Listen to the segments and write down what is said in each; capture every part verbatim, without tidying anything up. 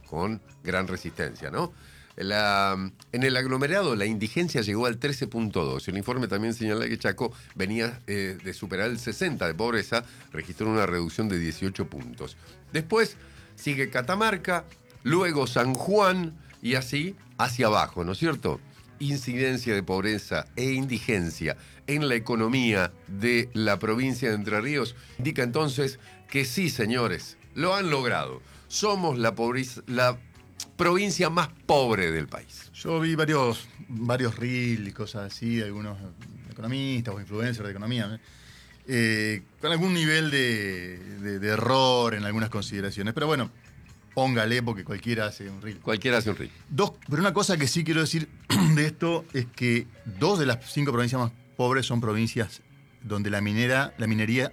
con gran resistencia, ¿no? La, en el aglomerado la indigencia llegó al trece punto dos. El informe también señala que Chaco venía eh, de superar el sesenta de pobreza, registró una reducción de dieciocho puntos. Después sigue Catamarca, luego San Juan y así hacia abajo, ¿no es cierto? Incidencia de pobreza e indigencia en la economía de la provincia de Entre Ríos indica entonces que sí, señores, lo han logrado. Somos la pobreza, la provincia más pobre del país. Yo vi varios, varios reels y cosas así, algunos economistas o influencers de economía, eh, con algún nivel de, de, de error en algunas consideraciones. Pero bueno, póngale porque cualquiera hace un reel. Cualquiera hace un reel. Dos, pero una cosa que sí quiero decir de esto es que dos de las cinco provincias más pobres son provincias donde la minera, la minería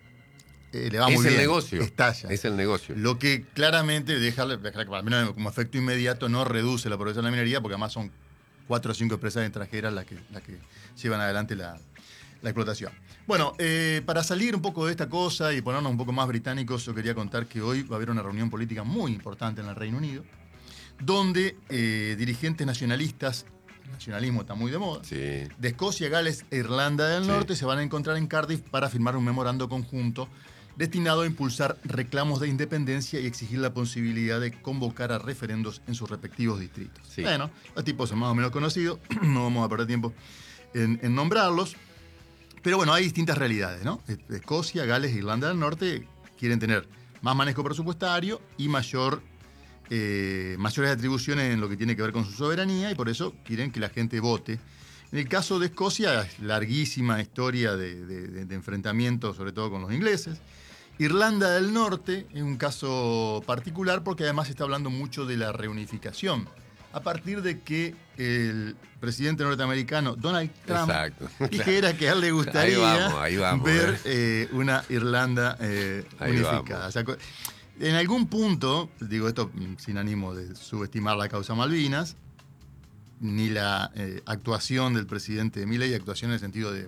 eh, le va es muy bien. Es el negocio. Estalla. Es el negocio. Lo que claramente deja, al menos como efecto inmediato, no reduce la pobreza de la minería, porque además son cuatro o cinco empresas extranjeras las que, las que llevan adelante la, la explotación. Bueno, eh, para salir un poco de esta cosa y ponernos un poco más británicos, yo quería contar que hoy va a haber una reunión política muy importante en el Reino Unido, donde eh, dirigentes nacionalistas, el nacionalismo está muy de moda, sí. de Escocia, Gales e Irlanda del Norte, sí. se van a encontrar en Cardiff para firmar un memorando conjunto destinado a impulsar reclamos de independencia y exigir la posibilidad de convocar a referendos en sus respectivos distritos. Sí. Bueno, los tipos son más o menos conocidos, no vamos a perder tiempo en, en nombrarlos, pero bueno, hay distintas realidades, ¿no? Escocia, Gales e Irlanda del Norte quieren tener más manejo presupuestario y mayor, eh, mayores atribuciones en lo que tiene que ver con su soberanía, y por eso quieren que la gente vote. En el caso de Escocia, larguísima historia de, de, de enfrentamientos, sobre todo con los ingleses. Irlanda del Norte es un caso particular porque además se está hablando mucho de la reunificación, a partir de que el presidente norteamericano Donald Trump Exacto, dijera claro. que a él le gustaría ahí vamos, ahí vamos, ver eh, una Irlanda eh, unificada. O sea, en algún punto, digo esto sin ánimo de subestimar la causa Malvinas, ni la eh, actuación del presidente Milei, actuación en el sentido de